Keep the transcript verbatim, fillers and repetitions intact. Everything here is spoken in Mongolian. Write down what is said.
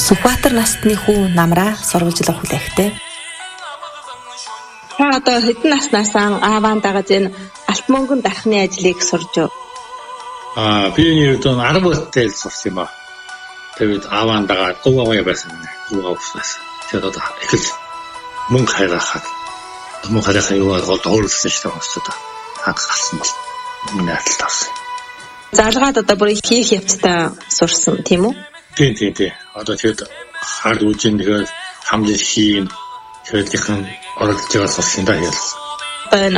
Сүхбаатар насны хүү намраа сурвалжлах хүлээхтэй. Та одоо хэдэн наснаас ааваа дагаж энэ алт мөнгөн дарахны ажлыг сурж юу? Аа, би энэ үедээ арав хүртэл сурсан юм аа. Тэгээд ааваа дагаад гуваа байсан. Гуваа уусаас. Тэгээд одоо их л мөнгө хайрахад мөнгө хайрахаа юу бол өөрөөсөө шүү дээ өстөд хангасан бол миний адил тавсан. Заалгаад одоо бүр хийх явцтай сурсан тийм үү? Тийм тийм тийм. Одоо тэгээд хард үжин тэгээд хамлын хийн тэгээд ихэн оролцож байгаа сурсан да яа. Энэ